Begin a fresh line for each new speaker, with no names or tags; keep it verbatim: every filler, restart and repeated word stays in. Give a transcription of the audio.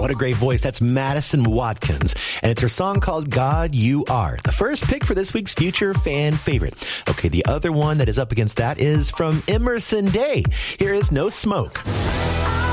What a great voice. That's Madison Watkins. And it's her song called God You Are. The first pick for this week's Future Fan Favorite. Okay, the other one that is up against that is from Emerson Day. Here is No Smoke.